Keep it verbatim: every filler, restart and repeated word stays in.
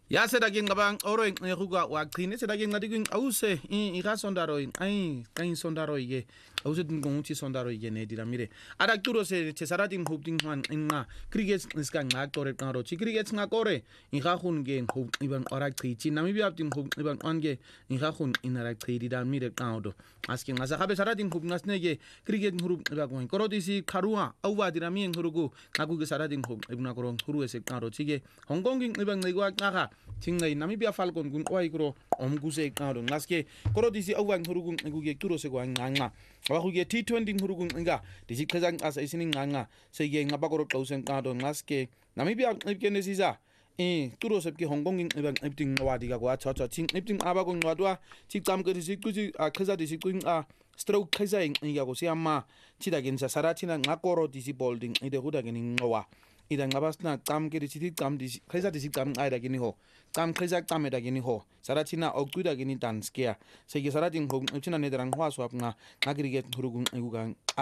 Ya sedake ngabang oro ngekuga waqhine sedake ngathi kwing awuse ika sondaro ai kain sondaro ye awuse dingonguthi sondaro ye ne diramire ara turo se tsarati ngubding man inqa cricket iska ngaqore qaro chi cricket ngaqore ingahun ke ngub ibang ora chichi namibi abdi ngub ibang onke ingahun inara chidi damire qawdo aski ngasa khabe sarati ngub ngasnege cricket ngurub ibagwan korodisi kharua awwa dirami ngurugu ngaku ke sarati ngub ibna koro nguru ese qaro chige hongkong ibang ngwa qaga tingay Namibia Falcon gun oigro omguse qalo ngaske korodisi awang hurugun nguge turose kwa nganga abahuge T twenty hurugun nga disiqheza ngasa isini nganga seye ngabakoro qawsen qado ngaske Namibia ibkenesiza eh turose ke Hong Kong ibang ibting wadi ka kwa chacha ting ibting abago ngwadwa tiqamke disiqhuzi aqheza disiqin a stroke kheza ngiyako siyama chidagenisa sarathina ngakoro disi bolding ide huda geni ngowa ida ngabasna qam ke disithi qam disi kheza disi qam ayda gini ho qam kheza qam eda gini ho sarathina okuda gini dance ke sege saratin ho china ne darang hwa swap nga ngagri get hurugun egugang